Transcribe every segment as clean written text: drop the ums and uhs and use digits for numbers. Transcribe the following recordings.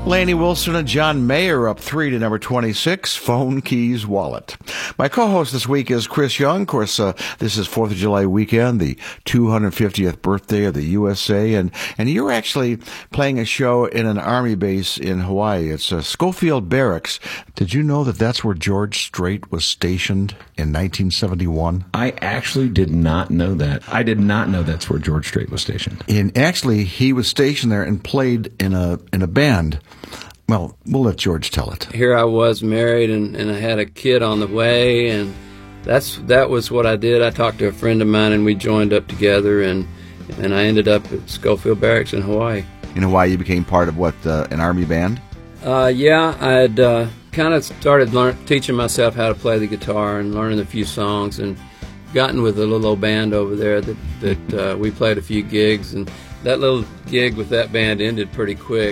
Lainey Wilson and John Mayer up 3 to number 26, Phone Keys Wallet. My co-host this week is Chris Young. Of course, this is 4th of July weekend, the 250th birthday of the USA, and you're actually playing a show in an Army base in Hawaii. It's Schofield Barracks. Did you know that that's where George Strait was stationed in 1971? I actually did not know that. I did not know that's where George Strait was stationed. And actually, he was stationed there and played in a band. Well, we'll let George tell it. Here I was married, and I had a kid on the way, and that was what I did. I talked to a friend of mine, and we joined up together, and I ended up at Schofield Barracks in Hawaii. In Hawaii, you became part of what, an Army band? Yeah, I had kind of started teaching myself how to play the guitar and learning a few songs, and gotten with a little old band over there that we played a few gigs, and that little gig with that band ended pretty quick.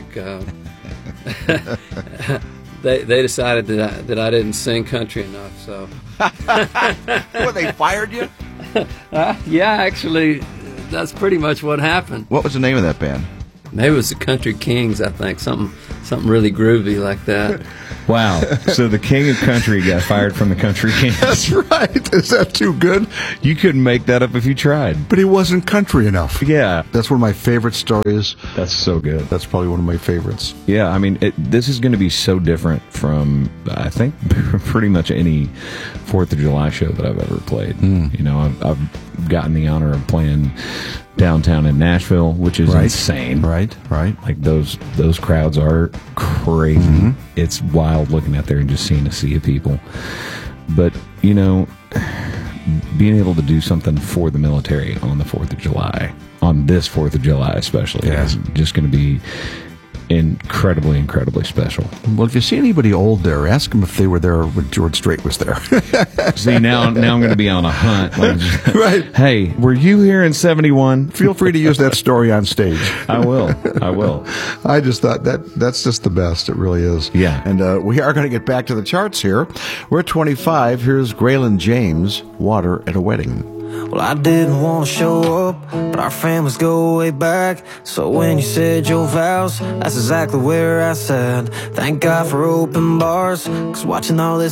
They decided that I didn't sing country enough, so. Well, they fired you? Yeah, actually, that's pretty much what happened. What was the name of that band? Maybe it was the Country Kings, I think, something really groovy like that. Wow. So the king of country got fired from the Country Kings. That's right. Is that too good? You couldn't make that up if you tried. But he wasn't country enough. Yeah. That's one of my favorite stories. That's so good. That's probably one of my favorites. Yeah, I mean, this is going to be so different from, I think, pretty much any 4th of July show that I've ever played. You know, I've gotten the honor of playing downtown in Nashville, which is insane. Right. Like those crowds are crazy. It's wild looking out there and just seeing a sea of people. But, you know, being able to do something for the military on the 4th of July, on this 4th of July especially, is just going to be incredibly special. Well, if you see anybody old there, ask them if they were there when George Strait was there. See, now I'm going to be on a hunt. Like, Right. Hey, were you here in 71? Feel free to use that story on stage. I will. I just thought that's just the best. It really is. Yeah. And we are going to get back to the charts here. We're at 25. Here's Graylin James, Water at a Wedding. Well, I didn't want to show up, but our families go way back. So when you said your vows, that's exactly where I sat. Thank God for open bars, 'cause watching all this